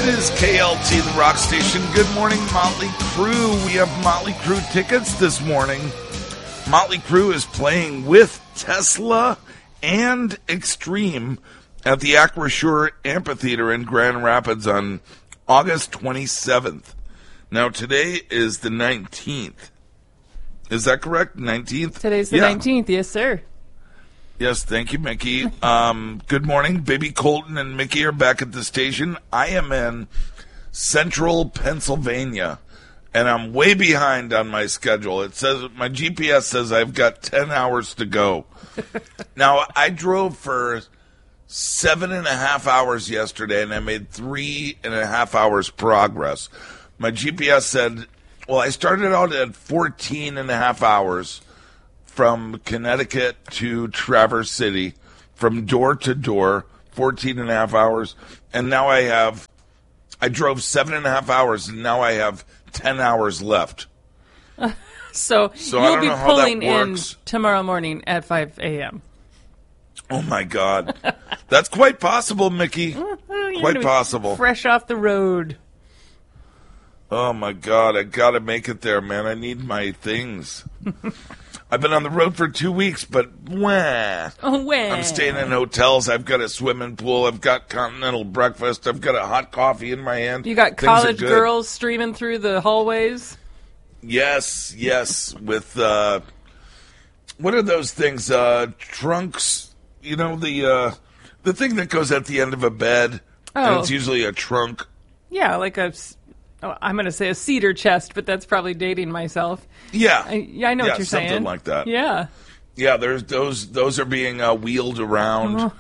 is KLT, the rock station. Good morning, Motley Crue. We have Motley Crue tickets this morning. Motley Crue is playing with Tesla and Extreme at the Acrisure Amphitheater in Grand Rapids on August 27th. Now, today is the 19th. Is that correct? 19th? Today's the 19th, yes, sir. Yes, thank you, Mickey. Good morning. Baby Colton and Mickey are back at the station. I am in central Pennsylvania, and I'm way behind on my schedule. It says my GPS says I've got 10 hours to go. Now, I drove for 7.5 hours yesterday, and I made 3.5 hours progress. My GPS said, well, I started out at 14.5 hours from Connecticut to Traverse City, from door to door, 14.5 hours. And now I drove 7.5 hours, and now I have 10 hours left. So you'll be pulling in tomorrow morning at 5 a.m. Oh, my God. That's quite possible, Mickey. Quite possible. Fresh off the road. Oh, my God. I got to make it there, man. I need my things. I've been on the road for 2 weeks, but I'm staying in hotels. I've got a swimming pool. I've got continental breakfast. I've got a hot coffee in my hand. You got college girls streaming through the hallways? Yes. With, what are those things? Trunks. You know, the thing that goes at the end of a bed. Oh. And it's usually a trunk. Yeah, like I'm going to say a cedar chest, but that's probably dating myself. Yeah. I know what you're saying. Something like that. Yeah. Yeah, there's those are being wheeled around.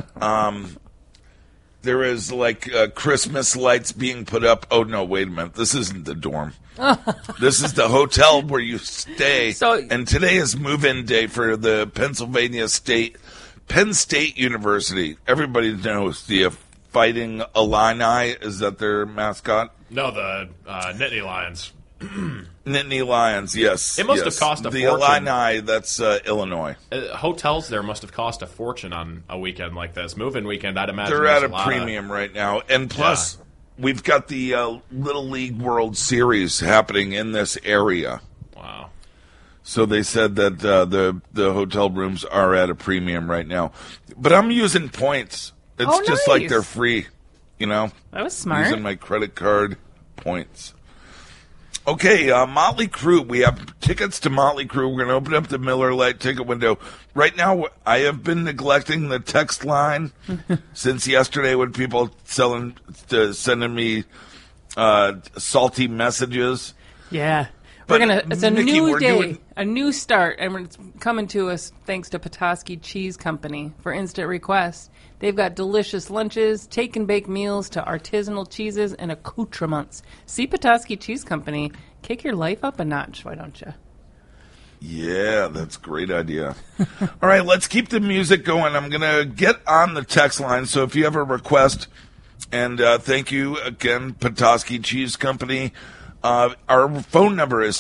There is like Christmas lights being put up. Oh, no, wait a minute. This isn't the dorm. This is the hotel where you stay. And today is move-in day for the Penn State University. Everybody knows the Fighting Illini. Is that their mascot? No, the Nittany Lions. Nittany Lions, yes. It must have cost a fortune. The Illini, that's Illinois. Hotels there must have cost a fortune on a weekend like this. Move-in weekend, I'd imagine. They're at a premium right now. And plus, we've got the Little League World Series happening in this area. Wow. So they said that the hotel rooms are at a premium right now. But I'm using points. It's just like they're free, you know. That was smart. Using my credit card points. Okay, Motley Crue. We have tickets to Motley Crue. We're going to open up the Miller Lite ticket window. Right now, I have been neglecting the text line since yesterday when people sending me salty messages. Yeah. It's a new day, a new start, and it's coming to us thanks to Petoskey Cheese Company for instant requests. They've got delicious lunches, take and bake meals to artisanal cheeses and accoutrements. See Petoskey Cheese Company. Kick your life up a notch, why don't you? Yeah, that's a great idea. All right, let's keep the music going. I'm going to get on the text line, so if you have a request, and thank you again, Petoskey Cheese Company. Our phone number is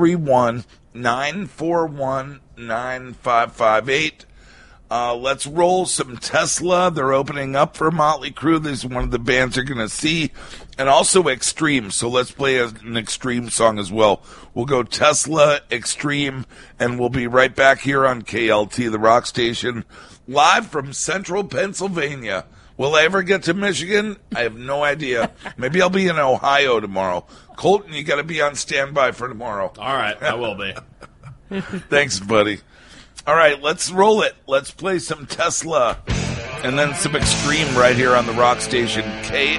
231-941-9558. Let's roll some Tesla. They're opening up for Motley Crue. This is one of the bands you're going to see. And also Extreme. So let's play an Extreme song as well. We'll go Tesla, Extreme, and we'll be right back here on KLT, the rock station, live from central Pennsylvania. Will I ever get to Michigan? I have no idea. Maybe I'll be in Ohio tomorrow. Colton, you got to be on standby for tomorrow. All right, I will be. Thanks, buddy. All right, let's roll it. Let's play some Tesla and then some Extreme right here on the rock station, KLT.